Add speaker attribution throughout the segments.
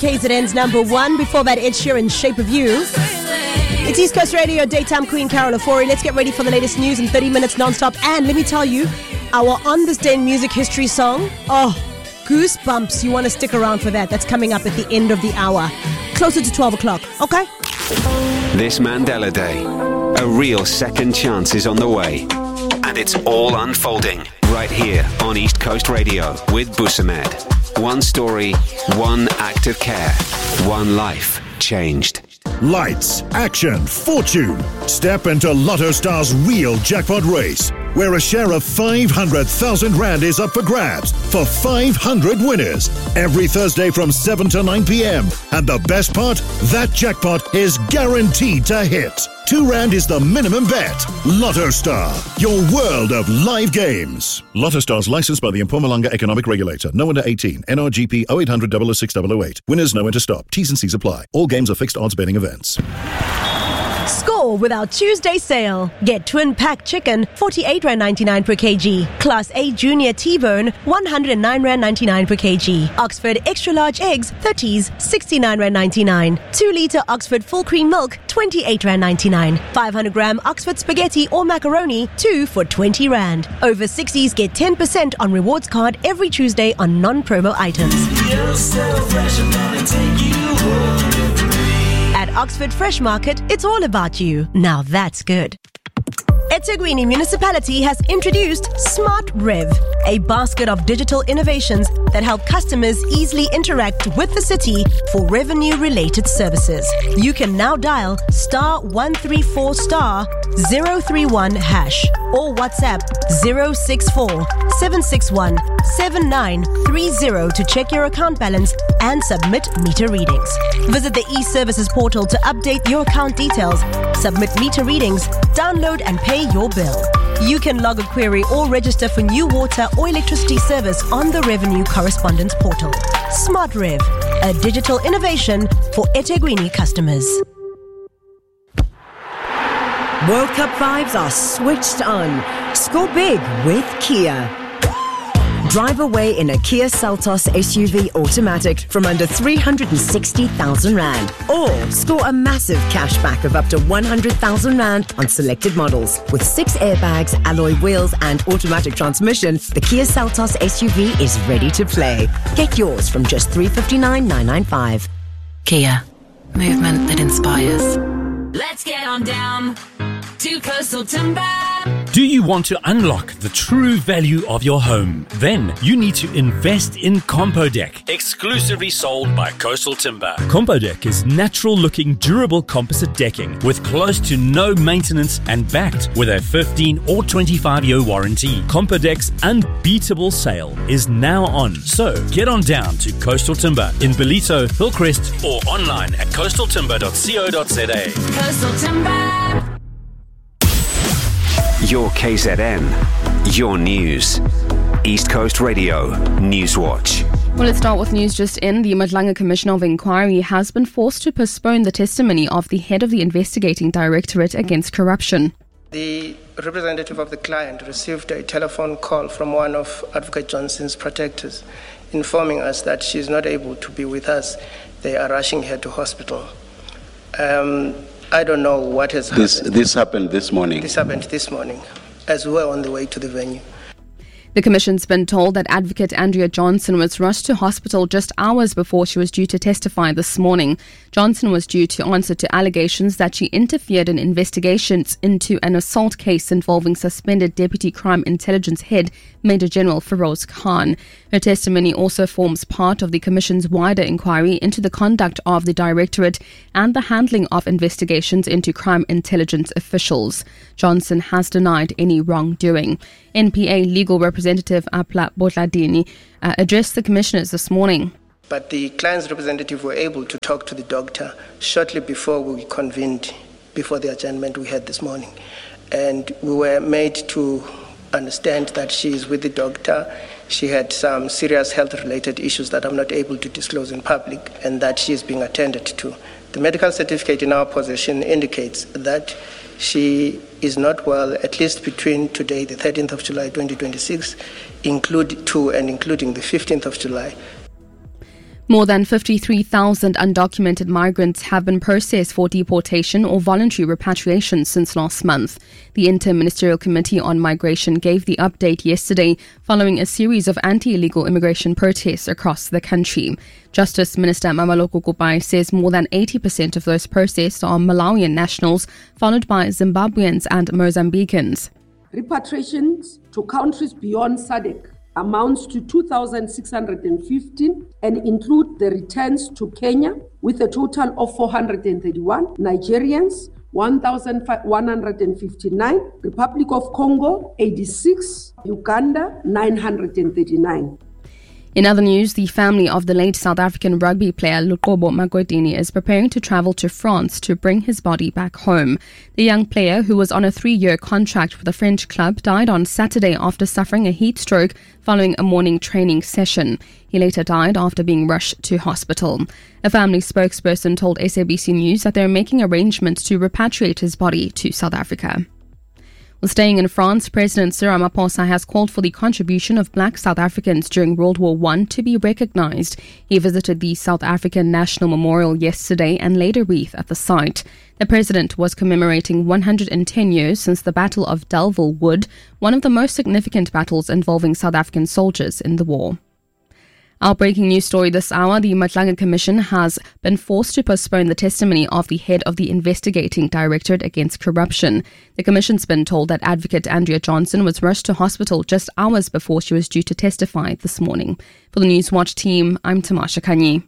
Speaker 1: KZN's number one. Before that, Ed Sheeran's Shape of You. It's East Coast Radio, daytime queen Carol Ofori. Let's get ready for the latest news in 30 minutes non-stop. And let me tell you, our On This Day in Music History song, goosebumps. You want to stick around for that. That's coming up at the end of the hour. Closer to 12 o'clock, okay?
Speaker 2: This Mandela Day, a real second chance is on the way. And it's all unfolding right here on East Coast Radio with Busamed. One story, one act of care, one life changed.
Speaker 3: Lights, action, fortune. Step into Lotto Star's real jackpot race, where a share of 500,000 Rand is up for grabs for 500 winners every Thursday from 7 to 9 p.m. And the best part, that jackpot is guaranteed to hit. 2 Rand is the minimum bet. Lotto Star, your world of live games. Lotto Star's licensed by the Mpumalanga Economic Regulator. No under 18. NRGP 0800 006 008. Winners know when to stop. T's and C's apply. All games are fixed odds betting events.
Speaker 1: Score with our Tuesday sale. Get twin pack chicken, 48 Rand 99 per kg. Class A junior T-bone, 109 Rand 99 per kg. Oxford extra large eggs, 30s, 69 Rand 99. 2 litre Oxford full cream milk, 28 Rand 99. 500 gram Oxford spaghetti or macaroni, 2 for 20 Rand. Over 60s get 10% on rewards card every Tuesday on non-promo items.
Speaker 4: You're so fresh, I'm gonna take you home.
Speaker 1: At Oxford Fresh Market, it's all about you. Now that's good. eThekwini Municipality has introduced Smart Rev, a basket of digital innovations that help customers easily interact with the city for revenue-related services. You can now dial *134 *031 hash or WhatsApp 064 761 7930 to check your account balance and submit meter readings. Visit the e-services portal to update your account details, submit meter readings, download and pay your bill. You can log a query or register for new water or electricity service on the Revenue Correspondence portal. Smart Rev, a digital innovation for eThekwini customers.
Speaker 5: World Cup vibes are switched on. Score big with Kia. Drive away in a Kia Seltos SUV automatic from under 360,000 Rand. Or score a massive cashback of up to 100,000 Rand on selected models. With 6 airbags, alloy wheels and automatic transmission, the Kia Seltos SUV is ready to play. Get yours from just 359,995.
Speaker 6: Kia. Movement that inspires.
Speaker 7: Let's get on down to Coastal Timber.
Speaker 8: Do you want to unlock the true value of your home? Then you need to invest in Compodec, exclusively sold by Coastal Timber. Compodec is natural-looking, durable composite decking with close to no maintenance and backed with a 15 or 25-year warranty. Compodec's unbeatable sale is now on. So get on down to Coastal Timber in Ballito, Hillcrest, or online at coastaltimber.co.za.
Speaker 7: Coastal Timber.
Speaker 2: Your KZN, your news. East Coast Radio, Newswatch.
Speaker 9: Well, let's start with news just in. The Madlanga Commission of Inquiry has been forced to postpone the testimony of the head of the investigating directorate against corruption.
Speaker 10: The representative of the client received a telephone call from one of Advocate Johnson's protectors informing us that she is not able to be with us. They are rushing her to hospital. I don't know what has happened.
Speaker 11: This happened this morning?
Speaker 10: This happened this morning, as we were on the way to the venue.
Speaker 9: The Commission's been told that Advocate Andrea Johnson was rushed to hospital just hours before she was due to testify this morning. Johnson was due to answer to allegations that she interfered in investigations into an assault case involving suspended Deputy Crime Intelligence Head Major General Feroz Khan. Her testimony also forms part of the Commission's wider inquiry into the conduct of the Directorate and the handling of investigations into crime intelligence officials. Johnson has denied any wrongdoing. NPA legal representative Apla Botladini addressed the commissioners this morning.
Speaker 10: But the client's representative were able to talk to the doctor shortly before we convened, before the adjournment we had this morning. And we were made to understand that she is with the doctor. She had some serious health-related issues that I'm not able to disclose in public, and that she is being attended to. The medical certificate in our possession indicates that she is not well, at least between today, the 13th of July, 2026, including the 15th of July.
Speaker 9: More than 53,000 undocumented migrants have been processed for deportation or voluntary repatriation since last month. The Inter-Ministerial Committee on Migration gave the update yesterday following a series of anti-illegal immigration protests across the country. Justice Minister Mamaloko Kupai says more than 80% of those processed are Malawian nationals, followed by Zimbabweans and Mozambicans.
Speaker 11: Repatriations to countries beyond SADC amounts to 2,615 and include the returns to Kenya with a total of 431, Nigerians 1,159, Republic of Congo 86, Uganda 939.
Speaker 9: In other news, the family of the late South African rugby player Luqobo Makwetini is preparing to travel to France to bring his body back home. The young player, who was on a 3-year contract with the French club, died on Saturday after suffering a heat stroke following a morning training session. He later died after being rushed to hospital. A family spokesperson told SABC News that they are making arrangements to repatriate his body to South Africa. Well, staying in France, President Cyril Ramaphosa has called for the contribution of black South Africans during World War I to be recognized. He visited the South African National Memorial yesterday and laid a wreath at the site. The president was commemorating 110 years since the Battle of Delville Wood, one of the most significant battles involving South African soldiers in the war. Our breaking news story this hour, the Matlanga Commission has been forced to postpone the testimony of the head of the investigating Directorate Against Corruption. The Commission's been told that Advocate Andrea Johnson was rushed to hospital just hours before she was due to testify this morning. For the Newswatch team, I'm Tamasha Kanyi.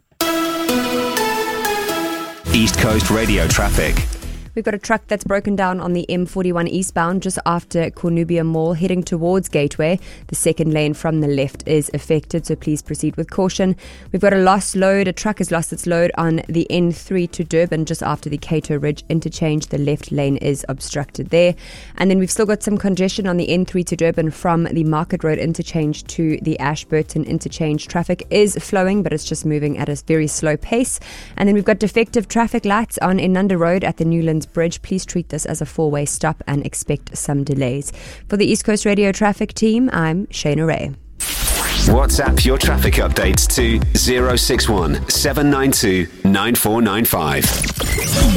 Speaker 2: East Coast Radio traffic.
Speaker 12: We've got a truck that's broken down on the M41 eastbound just after Cornubia Mall heading towards Gateway. The second lane from the left is affected, so please proceed with caution. We've got a lost load. A truck has lost its load on the N3 to Durban just after the Cato Ridge interchange. The left lane is obstructed there. And then we've still got some congestion on the N3 to Durban from the Market Road interchange to the Ashburton interchange. Traffic is flowing, but it's just moving at a very slow pace. And then we've got defective traffic lights on Inanda Road at the Newlands Bridge. Please treat this as a 4-way stop and expect some delays. For the East Coast Radio traffic team, I'm Shayna Ray.
Speaker 2: WhatsApp your traffic updates to 061 792 9495.